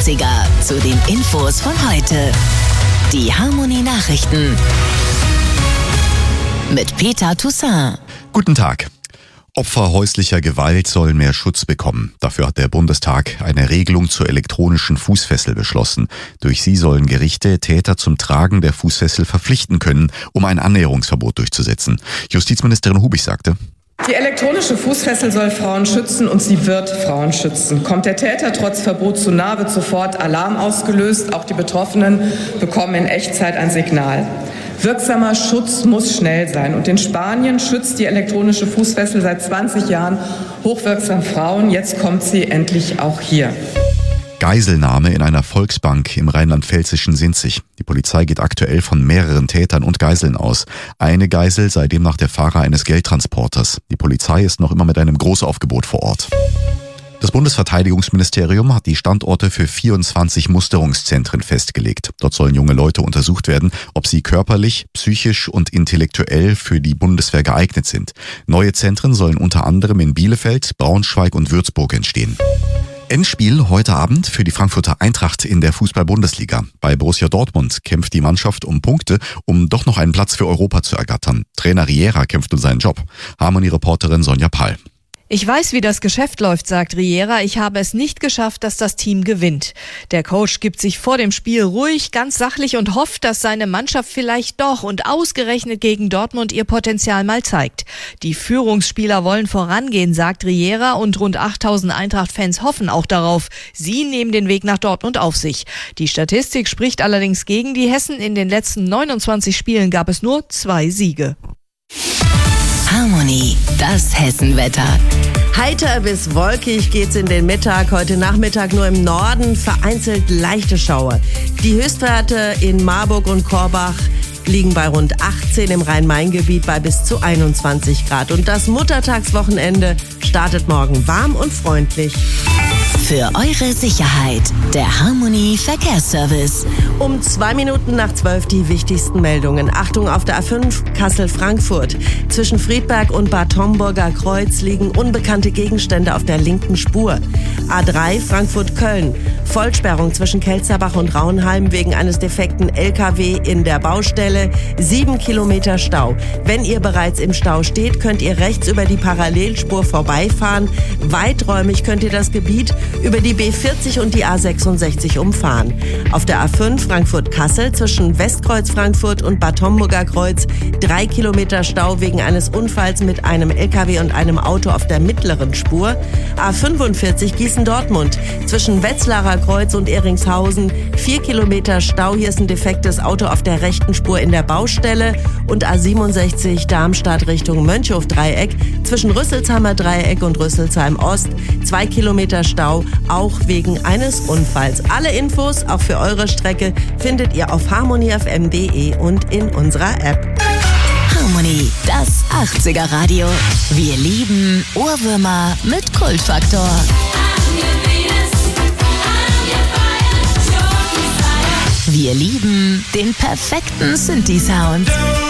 80er zu den Infos von heute. Die Harmony Nachrichten mit Peter Toussaint. Guten Tag. Opfer häuslicher Gewalt sollen mehr Schutz bekommen. Dafür hat der Bundestag eine Regelung zur elektronischen Fußfessel beschlossen. Durch sie sollen Gerichte Täter zum Tragen der Fußfessel verpflichten können, um ein Annäherungsverbot durchzusetzen. Justizministerin Hubig sagte: Die elektronische Fußfessel soll Frauen schützen und sie wird Frauen schützen. Kommt der Täter trotz Verbot zu nah, wird sofort Alarm ausgelöst. Auch die Betroffenen bekommen in Echtzeit ein Signal. Wirksamer Schutz muss schnell sein. Und in Spanien schützt die elektronische Fußfessel seit 20 Jahren hochwirksam Frauen. Jetzt kommt sie endlich auch hier. Geiselnahme in einer Volksbank im rheinland-pfälzischen Sinzig. Die Polizei geht aktuell von mehreren Tätern und Geiseln aus. Eine Geisel sei demnach der Fahrer eines Geldtransporters. Die Polizei ist noch immer mit einem Großaufgebot vor Ort. Das Bundesverteidigungsministerium hat die Standorte für 24 Musterungszentren festgelegt. Dort sollen junge Leute untersucht werden, ob sie körperlich, psychisch und intellektuell für die Bundeswehr geeignet sind. Neue Zentren sollen unter anderem in Bielefeld, Braunschweig und Würzburg entstehen. Endspiel heute Abend für die Frankfurter Eintracht in der Fußball-Bundesliga. Bei Borussia Dortmund kämpft die Mannschaft um Punkte, um doch noch einen Platz für Europa zu ergattern. Trainer Riera kämpft um seinen Job. Harmony-Reporterin Sonja Pall. Ich weiß, wie das Geschäft läuft, sagt Riera. Ich habe es nicht geschafft, dass das Team gewinnt. Der Coach gibt sich vor dem Spiel ruhig, ganz sachlich und hofft, dass seine Mannschaft vielleicht doch und ausgerechnet gegen Dortmund ihr Potenzial mal zeigt. Die Führungsspieler wollen vorangehen, sagt Riera, und rund 8000 Eintracht-Fans hoffen auch darauf. Sie nehmen den Weg nach Dortmund auf sich. Die Statistik spricht allerdings gegen die Hessen. In den letzten 29 Spielen gab es nur 2 Siege. Harmony, das Hessenwetter. Heiter bis wolkig geht's in den Mittag. Heute Nachmittag nur im Norden vereinzelt leichte Schauer. Die Höchstwerte in Marburg und Korbach liegen bei rund 18, im Rhein-Main-Gebiet bei bis zu 21 Grad. Und das Muttertagswochenende startet morgen warm und freundlich. Für eure Sicherheit, der Harmony Verkehrsservice. Um 2 Minuten nach 12 die wichtigsten Meldungen. Achtung auf der A5 Kassel-Frankfurt. Zwischen Friedberg und Bad Homburger Kreuz liegen unbekannte Gegenstände auf der linken Spur. A3 Frankfurt-Köln. Vollsperrung zwischen Kelzerbach und Raunheim wegen eines defekten LKW in der Baustelle. 7 Kilometer Stau. Wenn ihr bereits im Stau steht, könnt ihr rechts über die Parallelspur vorbeifahren. Weiträumig könnt ihr das Gebiet über die B40 und die A66 umfahren. Auf der A5 Frankfurt-Kassel zwischen Westkreuz Frankfurt und Bad Homburger Kreuz 3 Kilometer Stau wegen eines Unfalls mit einem LKW und einem Auto auf der mittleren Spur. A45 Gießen-Dortmund zwischen Wetzlarer Kreuz und Ehringshausen 4 Kilometer Stau. Hier ist ein defektes Auto auf der rechten Spur in der Baustelle. Und A67 Darmstadt Richtung Mönchhof-Dreieck zwischen Rüsselsheimer Dreieck und Rüsselsheim Ost 2 Kilometer Stau, auch wegen eines Unfalls. Alle Infos, auch für eure Strecke, findet ihr auf harmonyfm.de und in unserer App. Harmony, das 80er Radio. Wir lieben Ohrwürmer mit Kultfaktor. Wir lieben den perfekten Synthi-Sound.